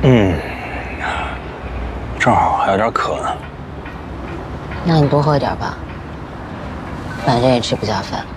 嗯，正好还有点渴呢。 那你多喝点吧，反正也吃不下饭。